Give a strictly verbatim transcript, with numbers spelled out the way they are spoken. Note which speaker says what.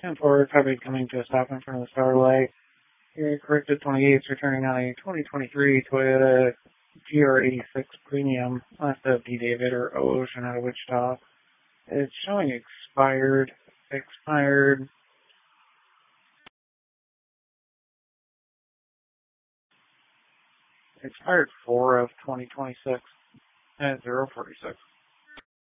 Speaker 1: ten forward, probably coming to a stop in front of the Starlight. Here, corrected twenty-eights, returning on a twenty twenty-three Toyota G R eighty-six Premium. Last of D. David or O Ocean out of Wichita. It's showing expired. Expired. Expired four of twenty twenty-six at zero forty-six.